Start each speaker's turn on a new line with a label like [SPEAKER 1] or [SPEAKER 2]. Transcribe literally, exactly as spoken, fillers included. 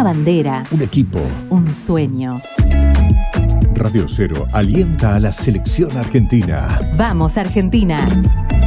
[SPEAKER 1] bandera,
[SPEAKER 2] un equipo,
[SPEAKER 1] un sueño.
[SPEAKER 2] Radio Cero alienta a la selección argentina.
[SPEAKER 1] ¡Vamos, Argentina!